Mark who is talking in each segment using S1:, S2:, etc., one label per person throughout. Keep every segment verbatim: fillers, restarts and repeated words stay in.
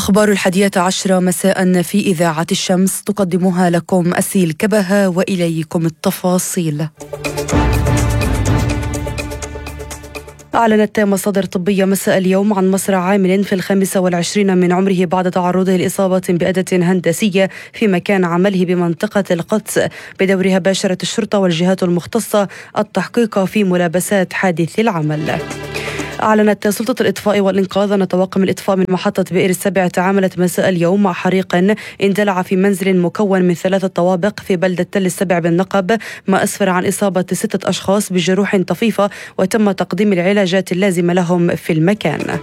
S1: أخبار الحادية عشرة مساء في إذاعة الشمس، تقدمها لكم أسيل كبهة، وإليكم التفاصيل. أعلنت مصادر طبية مساء اليوم عن مصرع عامل في الخامسة والعشرين من عمره بعد تعرضه لإصابة بأداة هندسية في مكان عمله بمنطقة القدس. بدورها باشرت الشرطة والجهات المختصة التحقيق في ملابسات حادث العمل. أعلنت سلطة الإطفاء والإنقاذ أن طواقم الإطفاء من محطة بئر السبع تعاملت مساء اليوم مع حريق اندلع في منزل مكون من ثلاثة طوابق في بلدة تل السبع بالنقب، ما أسفر عن إصابة ستة أشخاص بجروح طفيفة، وتم تقديم العلاجات اللازمة لهم في المكان.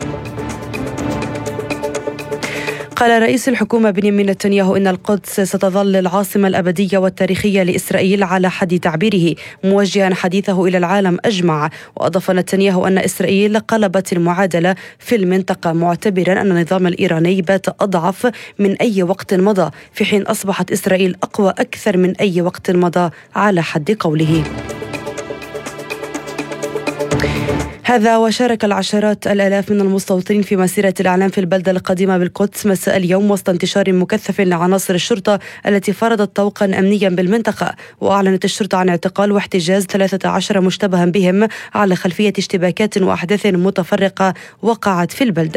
S1: قال رئيس الحكومة بنيامين نتنياهو إن القدس ستظل العاصمة الأبدية والتاريخية لإسرائيل على حد تعبيره، موجها حديثه إلى العالم أجمع. وأضاف نتنياهو أن إسرائيل قلبت المعادلة في المنطقة، معتبرا أن النظام الإيراني بات أضعف من أي وقت مضى، في حين أصبحت إسرائيل أقوى أكثر من أي وقت مضى على حد قوله. هذا وشارك العشرات الآلاف من المستوطنين في مسيرة الإعلام في البلدة القديمة بالقدس مساء اليوم، وسط انتشار مكثف لعناصر الشرطة التي فرضت طوقا أمنيا بالمنطقة. وأعلنت الشرطة عن اعتقال واحتجاز ثلاثة عشر مشتبها بهم على خلفية اشتباكات وأحداث متفرقة وقعت في البلدة.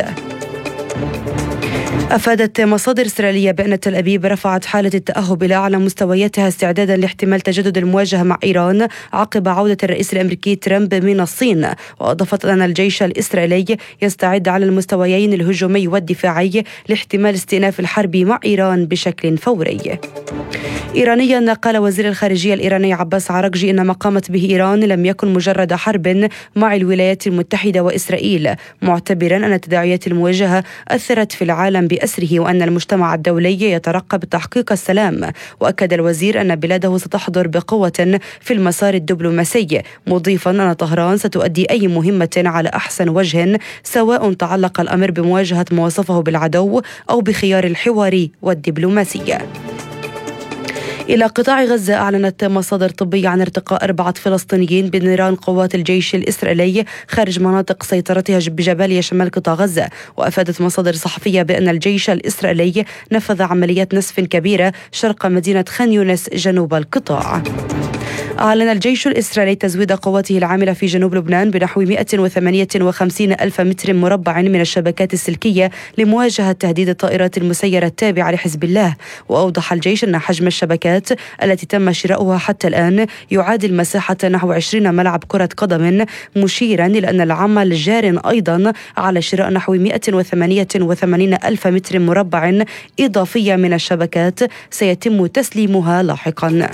S1: أفادت مصادر إسرائيلية بأن تل أبيب رفعت حالة التأهب إلى أعلى مستوياتها استعدادا لاحتمال تجدد المواجهة مع إيران عقب عودة الرئيس الأمريكي ترامب من الصين. وأضافت أن الجيش الإسرائيلي يستعد على المستويين الهجومي والدفاعي لاحتمال استئناف الحرب مع إيران بشكل فوري. إيرانيا، قال وزير الخارجية الإيراني عباس عراقجي إن ما قامت به إيران لم يكن مجرد حرب مع الولايات المتحدة وإسرائيل، معتبرا أن تداعيات المواجهة أثرت في العالم بأسره، وأن المجتمع الدولي يترقب تحقيق السلام. وأكد الوزير أن بلاده ستحضر بقوة في المسار الدبلوماسي، مضيفا أن طهران ستؤدي أي مهمة على أحسن وجه، سواء تعلق الأمر بمواجهة ما وصفه بالعدو أو بخيار الحوار والدبلوماسية. إلى قطاع غزة، أعلنت مصادر طبية عن ارتقاء أربعة فلسطينيين بنيران قوات الجيش الإسرائيلي خارج مناطق سيطرتها بجباليا شمال قطاع غزة. وأفادت مصادر صحفية بأن الجيش الإسرائيلي نفذ عمليات نسف كبيرة شرق مدينة خان يونس جنوب القطاع. أعلن الجيش الإسرائيلي تزويد قواته العاملة في جنوب لبنان بنحو مئة وثمانية وخمسين ألف متر مربع من الشبكات السلكية لمواجهة تهديد الطائرات المسيرة التابعة لحزب الله. وأوضح الجيش أن حجم الشبكات التي تم شراؤها حتى الآن يعادل مساحة نحو عشرين ملعب كرة قدم، مشيرا إلى أن العمل جار أيضا على شراء نحو مئة وثمانية وثمانين ألف متر مربع إضافية من الشبكات سيتم تسليمها لاحقا.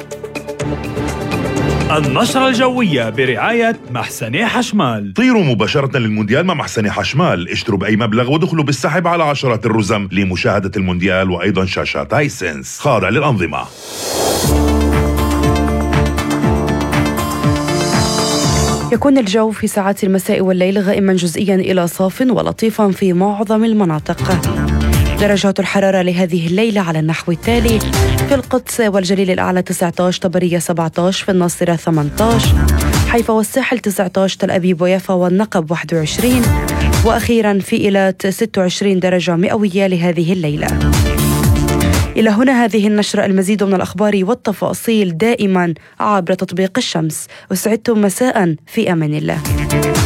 S2: النشرة الجوية برعاية محسني حشمال.
S3: طيروا مباشرة للمونديال مع محسني حشمال، اشتروا بأي مبلغ ودخلوا بالسحب على عشرات الرزم لمشاهدة المونديال، وأيضا شاشات هايسنس خاضع للأنظمة.
S1: يكون الجو في ساعات المساء والليل غائما جزئيا إلى صاف ولطيفا في معظم المناطق. درجات الحرارة لهذه الليلة على النحو التالي: في القدس والجليل الأعلى تسعة عشر، طبرية سبعة عشر، في الناصرة ثمانية عشر، حيفا والساحل تسعة عشر، تل أبيب ويافا والنقب واحد وعشرين، وأخيرا في إيلات ستة وعشرين درجة مئوية لهذه الليلة. إلى هنا هذه النشرة، المزيد من الأخبار والتفاصيل دائما عبر تطبيق الشمس. وسعدتم مساء في أمان الله.